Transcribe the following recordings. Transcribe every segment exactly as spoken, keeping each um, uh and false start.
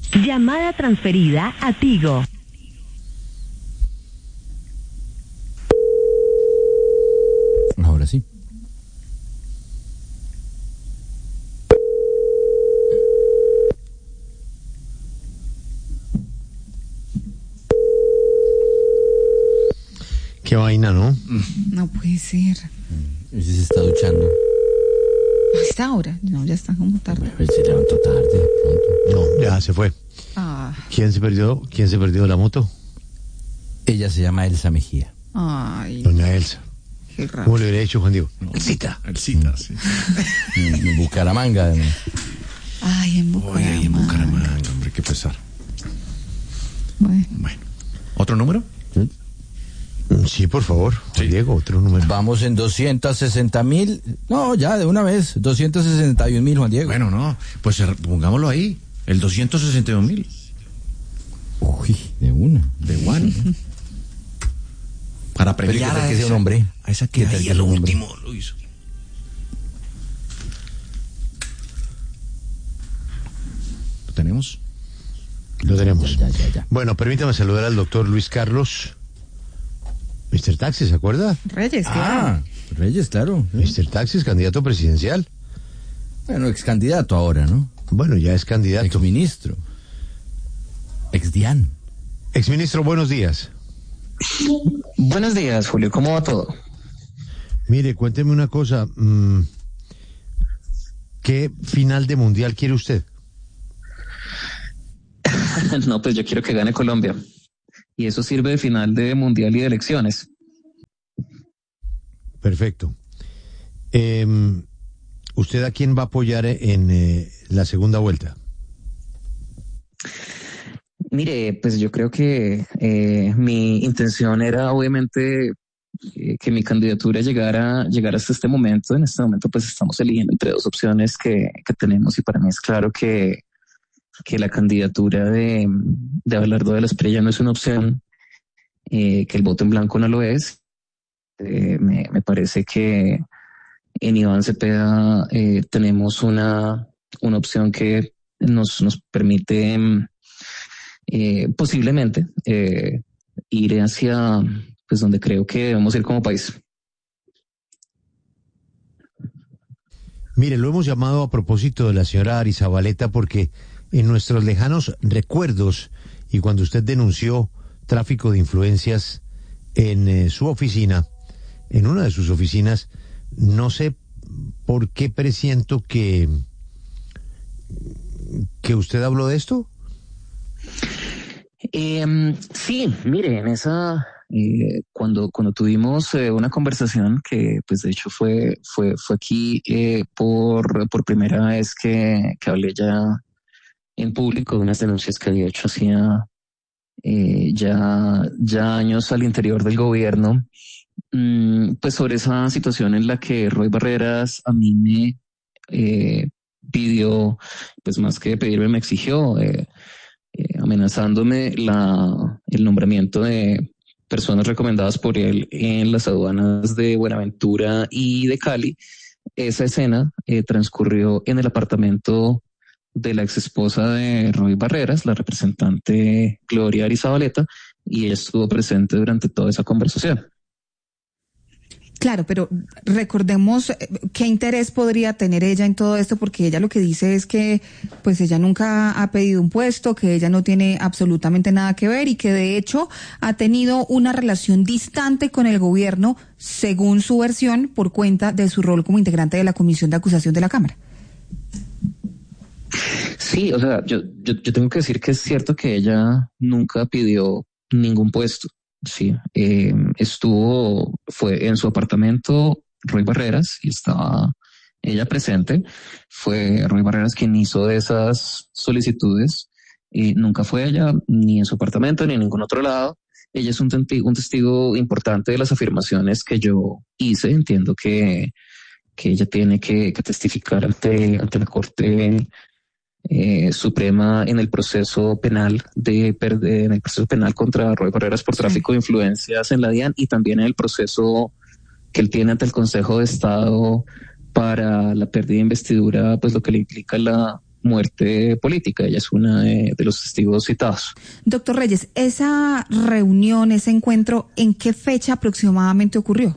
Llamada transferida a Tigo. Ahora sí. Qué vaina, ¿no? No puede ser. Ese se está duchando. ¿A esta hora? No, ya está como tarde. Él se levantó tarde, pronto. No, ya se fue. Ah, ¿Quién se perdió? ¿Quién se perdió la moto? Ella se llama Elsa Mejía. ay, Doña Elsa. qué raro. ¿Cómo le hubiera dicho Juan Diego? No, Elsita. Elsita, sí. En, en Bucaramanga, además. Ay, en Oye, Bucaramanga. ahí en Bucaramanga, hombre, qué pesar. Bueno. Bueno. ¿Otro número? Sí, por favor. Juan Sí. Diego, otro número. Vamos en doscientos sesenta mil. No, ya, de una vez. doscientos sesenta y un mil, Juan Diego. Bueno, no, pues eh, pongámoslo ahí. El doscientos sesenta y dos mil. Uy, de una. De Juan. Para Pero premiar ¿qué tal a que sea esa, un hombre? a esa que ¿Qué tal ahí que a sea lo un hombre? último lo hizo. ¿Lo tenemos? Lo tenemos. Ya, ya, ya. Bueno, permítame saludar al doctor Luis Carlos. mister Taxi, ¿se acuerda? Reyes, Ah, Reyes, claro. mister Taxi es candidato presidencial. Bueno, ex candidato ahora, ¿no? Bueno, ya es Ex candidato. ministro. Ex Dian. Exministro, buenos días. Buenos días, Julio. ¿Cómo va todo? Mire, cuénteme una cosa. mm, ¿Qué final de mundial quiere usted? No, pues yo quiero que gane Colombia. Y eso sirve de final de mundial y de elecciones. Perfecto. Em, ¿Usted a quién va a apoyar en eh, la segunda vuelta? Mire, pues yo creo que eh, mi intención era obviamente eh, que mi candidatura llegara, llegara hasta este momento. En este momento pues estamos eligiendo entre dos opciones que, que tenemos y para mí es claro que, que la candidatura de, de Abelardo de la Espriella no es una opción, eh, que el voto en blanco no lo es. Eh, me, me parece que en Iván Cepeda eh, tenemos una, una opción que nos, nos permite eh, posiblemente eh, ir hacia pues donde creo que debemos ir como país. Mire, lo hemos llamado a propósito de la señora Arizabaleta porque en nuestros lejanos recuerdos y cuando usted denunció tráfico de influencias en eh, su oficina, en una de sus oficinas, no sé por qué presiento que que usted habló de esto. Eh, sí, mire, en esa eh, cuando cuando tuvimos eh, una conversación que, pues, de hecho fue fue fue aquí eh, por por primera vez que que hablé ya en público de unas denuncias que había hecho hacía eh, ya ya años al interior del gobierno. Pues sobre esa situación en la que Roy Barreras a mí me eh, pidió, pues más que pedirme, me exigió, eh, eh, amenazándome la, el nombramiento de personas recomendadas por él en las aduanas de Buenaventura y de Cali. Esa escena eh, transcurrió en el apartamento de la ex esposa de Roy Barreras, la representante Gloria Arizabaleta, y ella estuvo presente durante toda esa conversación. Claro, pero recordemos qué interés podría tener ella en todo esto, porque ella lo que dice es que pues ella nunca ha pedido un puesto, que ella no tiene absolutamente nada que ver y que de hecho ha tenido una relación distante con el gobierno, según su versión, por cuenta de su rol como integrante de la Comisión de Acusación de la Cámara. Sí, o sea, yo, yo, yo tengo que decir que es cierto que ella nunca pidió ningún puesto. Sí, eh, estuvo, fue en su apartamento Roy Barreras y estaba ella presente. Fue Roy Barreras quien hizo esas solicitudes y nunca fue ella ni en su apartamento ni en ningún otro lado. Ella es un testigo, un testigo importante de las afirmaciones que yo hice. Entiendo que, que ella tiene que, que testificar ante, ante la Corte Eh, Suprema en el proceso penal de en el proceso penal contra Roy Barreras por tráfico de influencias en la DIAN y también en el proceso que él tiene ante el Consejo de Estado para la pérdida de investidura, pues lo que le implica la, muerte política. Ella es una de, de los testigos citados. Doctor Reyes, esa reunión, ese encuentro, ¿en qué fecha aproximadamente ocurrió?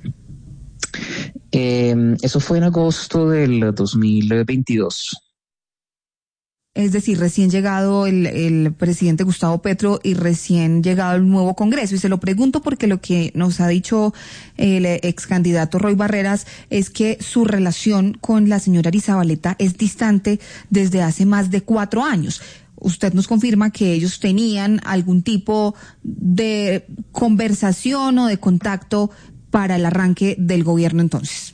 Eh, eso fue en agosto del dos mil veintidós. Es decir, recién llegado el, el presidente Gustavo Petro y recién llegado el nuevo Congreso. Y se lo pregunto porque lo que nos ha dicho el ex candidato Roy Barreras es que su relación con la señora Arizabaleta es distante desde hace más de cuatro años. Usted nos confirma que ellos tenían algún tipo de conversación o de contacto para el arranque del gobierno entonces.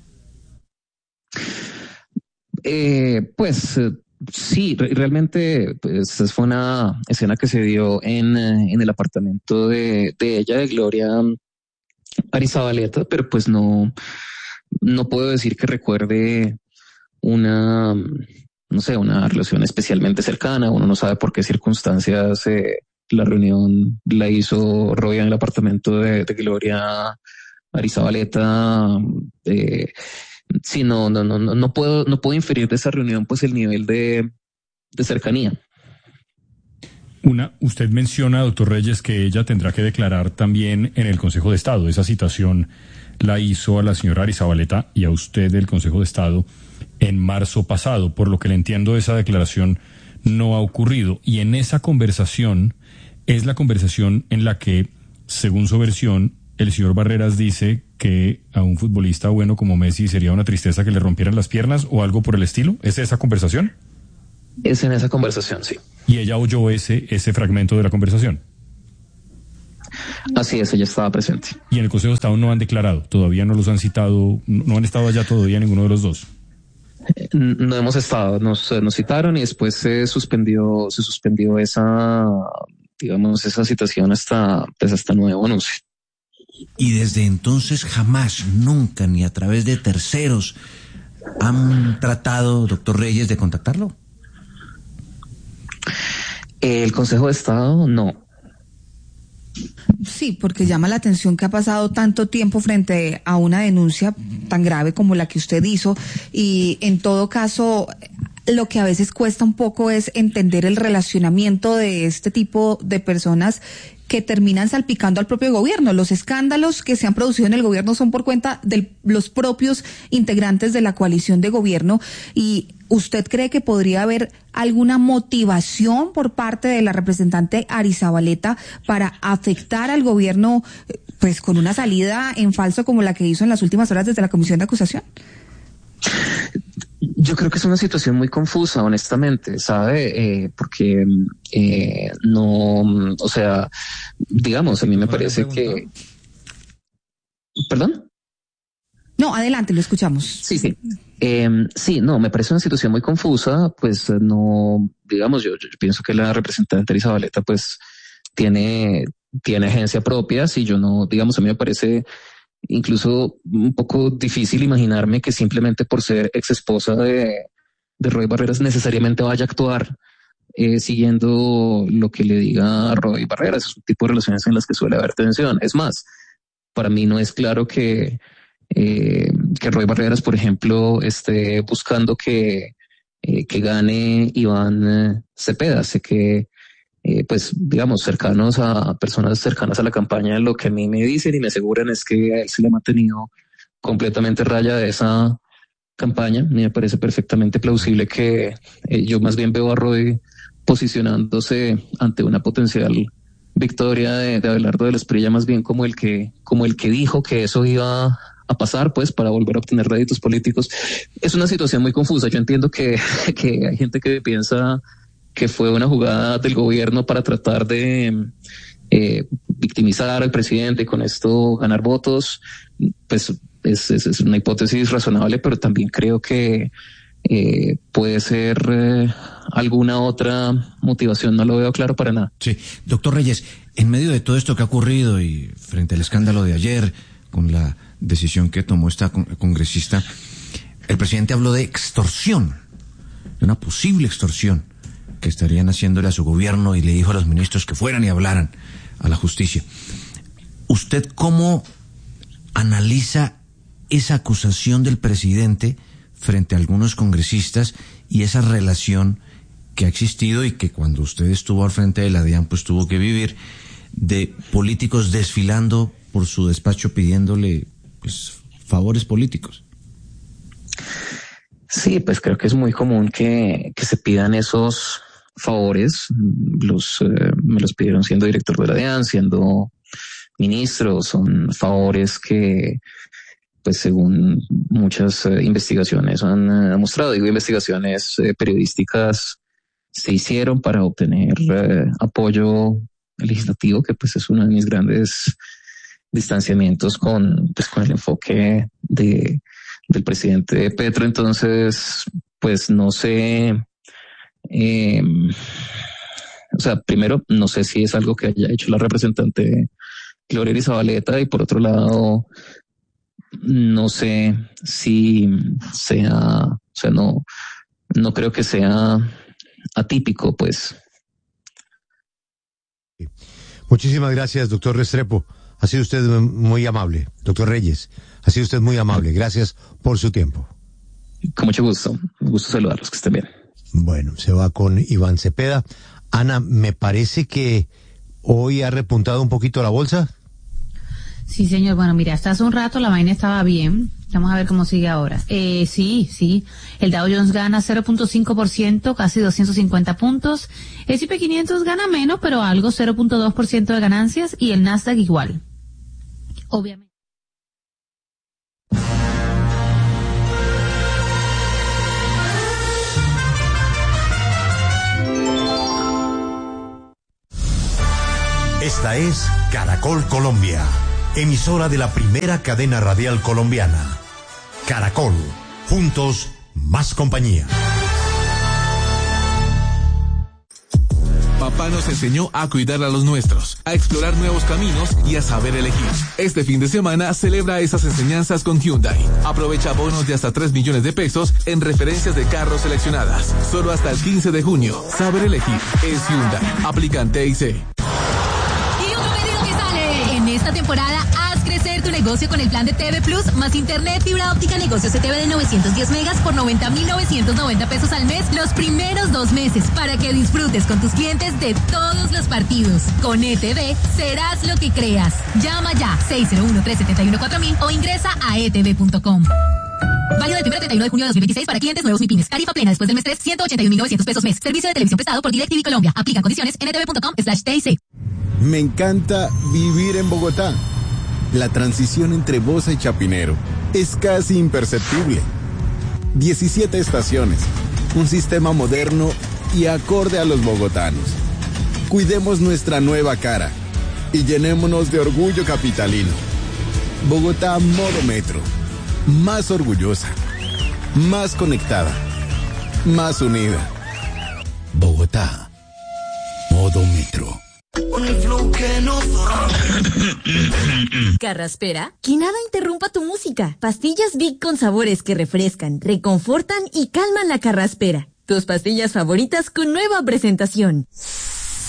Eh, pues... Sí, re- realmente pues, fue una escena que se dio en, en el apartamento de, de ella, de Gloria Arizabaleta, pero pues no, no puedo decir que recuerde una, no sé, una relación especialmente cercana. Uno no sabe por qué circunstancias eh, la reunión la hizo Roy en el apartamento de, de Gloria Arizabaleta. Eh, Sí, no, no, no, no puedo, no puedo inferir de esa reunión pues el nivel de, de cercanía. Una, usted menciona, doctor Reyes, que ella tendrá que declarar también en el Consejo de Estado. Esa citación la hizo a la señora Arizabaleta y a usted del Consejo de Estado en marzo pasado. Por lo que le entiendo, esa declaración no ha ocurrido. Y en esa conversación es la conversación en la que, según su versión, el señor Barreras dice que a un futbolista bueno como Messi sería una tristeza que le rompieran las piernas o algo por el estilo. ¿Es esa conversación? Es en esa conversación, sí. ¿Y ella oyó ese, ese fragmento de la conversación? Así es, ella estaba presente. ¿Y en el Consejo de Estado no han declarado? ¿Todavía no los han citado? ¿No han estado allá todavía ninguno de los dos? Eh, No hemos estado, nos, nos citaron y después se suspendió, se suspendió esa, digamos, esa citación hasta, pues hasta nuevo anuncio. Y desde entonces jamás, nunca, ni a través de terceros, han tratado, doctor Reyes, de contactarlo. El Consejo de Estado, no. Sí, porque llama la atención que ha pasado tanto tiempo frente a una denuncia tan grave como la que usted hizo y en todo caso lo que a veces cuesta un poco es entender el relacionamiento de este tipo de personas que terminan salpicando al propio gobierno. Los escándalos que se han producido en el gobierno son por cuenta de los propios integrantes de la coalición de gobierno. ¿Y usted cree que podría haber alguna motivación por parte de la representante Arizabaleta para afectar al gobierno pues con una salida en falso como la que hizo en las últimas horas desde la comisión de acusación? Yo creo que es una situación muy confusa, honestamente, ¿sabe? Eh, porque eh, no, o sea, digamos, a mí me parece que... ¿Perdón? No, adelante, lo escuchamos. Sí, sí. Eh, sí, no, me parece una situación muy confusa, pues no, digamos, yo, yo pienso que la representante Arizabaleta pues tiene, tiene agencia propia, si yo no, digamos, a mí me parece... incluso un poco difícil imaginarme que simplemente por ser ex esposa de, de Roy Barreras necesariamente vaya a actuar eh, siguiendo lo que le diga Roy Barreras. Es un tipo de relaciones en las que suele haber tensión. Es más, para mí no es claro que, eh, que Roy Barreras, por ejemplo, esté buscando que, eh, que gane Iván Cepeda. Sé que Eh, pues digamos cercanos a personas cercanas a la campaña, lo que a mí me dicen y me aseguran es que a él se le ha mantenido completamente raya de esa campaña. A mí me parece perfectamente plausible que eh, yo más bien veo a Roy posicionándose ante una potencial victoria de, de Abelardo de la Espriella más bien como el que como el que dijo que eso iba a pasar pues para volver a obtener réditos políticos. Es una situación muy confusa. Yo entiendo que, que hay gente que piensa que fue una jugada del gobierno para tratar de eh, victimizar al presidente y con esto ganar votos, pues es, es, es una hipótesis razonable, pero también creo que eh, puede ser eh, alguna otra motivación, no lo veo claro para nada. Sí, doctor Reyes, en medio de todo esto que ha ocurrido y frente al escándalo de ayer, con la decisión que tomó esta congresista, el presidente habló de extorsión, de una posible extorsión que estarían haciéndole a su gobierno y le dijo a los ministros que fueran y hablaran a la justicia. ¿Usted cómo analiza esa acusación del presidente frente a algunos congresistas y esa relación que ha existido y que cuando usted estuvo al frente de la DIAN pues tuvo que vivir, de políticos desfilando por su despacho pidiéndole pues favores políticos? Sí, pues creo que es muy común que, que se pidan esos favores. Los eh, me los pidieron siendo director de la DIAN, siendo ministro. Son favores que, pues según muchas eh, investigaciones han eh, mostrado, digo investigaciones eh, periodísticas, se hicieron para obtener eh, apoyo legislativo, que pues es uno de mis grandes distanciamientos con, pues, con el enfoque de del presidente Petro. Entonces, pues no sé, eh, o sea, primero, no sé si es algo que haya hecho la representante Gloria Zabaleta, y por otro lado, no sé si sea, o sea, no, no creo que sea atípico, pues. Muchísimas gracias, doctor Restrepo. Ha sido usted muy amable. Doctor Reyes, ha sido usted muy amable. Gracias por su tiempo. Con mucho gusto. Un gusto saludarlos, que estén bien. Bueno, se va con Iván Cepeda. Ana, me parece que hoy ha repuntado un poquito la bolsa. Sí, señor. Bueno, mira, hasta hace un rato la vaina estaba bien. Vamos a ver cómo sigue ahora. Eh, sí, sí. El Dow Jones gana cero punto cinco por ciento, casi doscientos cincuenta puntos. El ese y pe quinientos gana menos, pero algo, cero punto dos por ciento de ganancias. Y el Nasdaq igual. Obviamente. Esta es Caracol Colombia, emisora de la primera cadena radial colombiana. Caracol, juntos, más compañía. Papá nos enseñó a cuidar a los nuestros, a explorar nuevos caminos y a saber elegir. Este fin de semana celebra esas enseñanzas con Hyundai. Aprovecha bonos de hasta tres millones de pesos en referencias de carros seleccionadas. Solo hasta el quince de junio. Saber elegir es Hyundai. Aplican T I C. En esta temporada, haz crecer tu negocio con el plan de T V Plus más internet fibra óptica negocio C T V de novecientos diez megas por noventa mil novecientos noventa pesos al mes los primeros dos meses para que disfrutes con tus clientes de todos los partidos. Con E T V serás lo que creas. Llama ya seis cero uno, tres siete uno, cuatro mil o ingresa a e t v punto com. Válido del primero al treinta y uno de junio de dos mil veintiséis para clientes nuevos MIPYMES. Tarifa plena después del mes tres, ciento ochenta y un mil novecientos pesos mes. Servicio de televisión prestado por DirecTV Colombia. Aplican condiciones en e t v punto com slash t i c. Me encanta vivir en Bogotá. La transición entre Bosa y Chapinero es casi imperceptible. diecisiete estaciones, un sistema moderno y acorde a los bogotanos. Cuidemos nuestra nueva cara y llenémonos de orgullo capitalino. Bogotá modo metro. Más orgullosa, más conectada, más unida. Bogotá, modo metro. Carraspera, que nada interrumpa tu música. Pastillas Big con sabores que refrescan, reconfortan y calman la carraspera. Tus pastillas favoritas con nueva presentación.